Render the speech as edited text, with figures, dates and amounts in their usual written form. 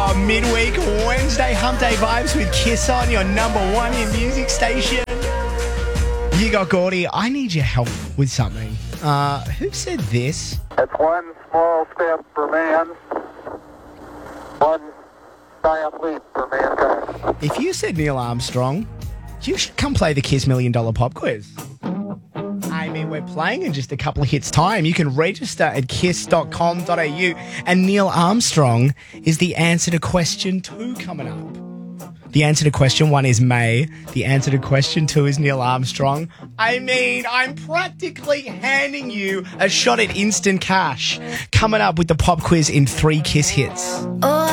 Midweek Wednesday Hump Day vibes with Kiss on your number one in music station. You got Gordy. I need your help with something. Who said this? It's one small step for man, one giant leap for mankind. If you said Neil Armstrong, you should come play the Kiss $1 Million Pop Quiz. I mean, we're playing in just a couple of hits' time. You can register at kiss.com.au. And Neil Armstrong is the answer to question 2 coming up. The answer to question 1 is May. The answer to question 2 is Neil Armstrong. I mean, I'm practically handing you a shot at instant cash. Coming up with the pop quiz in 3 Kiss hits.